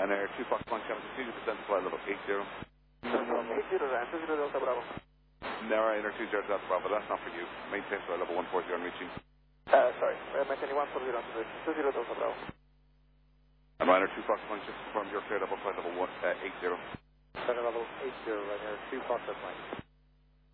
Ryanair 2 Fox 1 Captain, continue to descend to flight level 80. 80, Ryanair 20 Delta Bravo. No, Ryanair 20 Delta Bravo, that's not for you. Maintain flight level 140 on reaching. Sorry, maintaining 140 on position, 20 Delta Bravo. And Ryanair 2 Fox 1, just confirm you're cleared up on flight level 80. Flight level 80, Ryanair 2 Fox 1.